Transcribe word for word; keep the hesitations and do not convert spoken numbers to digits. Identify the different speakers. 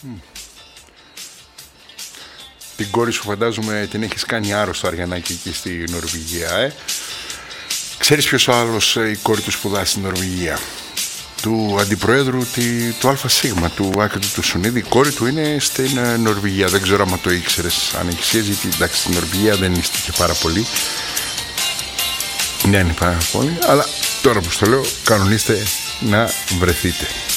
Speaker 1: Mm. Την κόρη σου φαντάζομαι την έχεις κάνει άρρωστο Αριανάκη εκεί στη Νορβηγία, ε? Ξέρεις ποιος ο άλλος η κόρη του σπουδάζει στην Νορβηγία? Του αντιπροέδρου τη, του ΑΣ, του Άκη του Σουνίδη. Η κόρη του είναι στην Νορβηγία. Δεν ξέρω αν το ήξερες, αν έχεις σχέση, γιατί εντάξει στην Νορβηγία δεν είστε και πάρα πολύ. Ναι, είναι πάρα πολύ. Αλλά τώρα που στο λέω, κανονίστε να βρεθείτε.